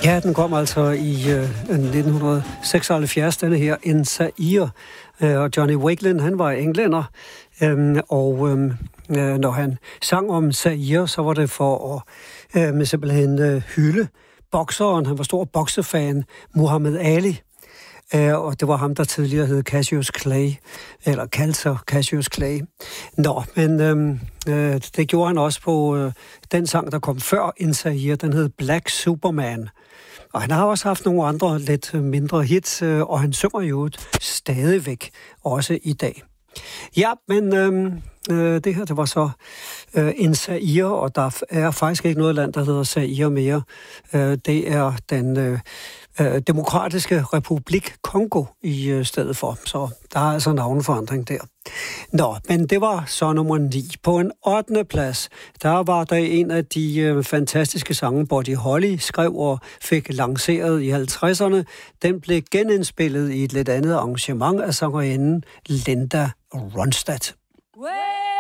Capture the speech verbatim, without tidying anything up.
Ja, den kom altså i øh, nitten seksoghalvfjerds, denne her, En Zaire. Øh, og Johnny Wakelin, han var englænder, øh, og øh, når han sang om Zaire, så var det for at øh, simpelthen øh, hylde bokseren. Han var stor boksefan, Muhammad Ali. Uh, og det var ham, der tidligere hed Cassius Clay, eller kaldte sig Cassius Clay. Nå, men øhm, øh, det gjorde han også på øh, den sang, der kom før En Zaire, den hed Black Superman. Og han har også haft nogle andre lidt mindre hits, øh, og han synger jo stadigvæk, også i dag. Ja, men øh, øh, det her, det var så øh, En Zaire, og der er faktisk ikke noget land, der hedder Zaire mere. Øh, det er den øh, øh, demokratiske republik Kongo i øh, stedet for, så der er altså navneforandring der. Nå, men det var så nummer ni. På en ottende plads, der var der en af de øh, fantastiske sange, Buddy Holly skrev og fik lanceret i halvtredserne. Den blev genindspillet i et lidt andet arrangement af sangerinden Linda Ronstadt.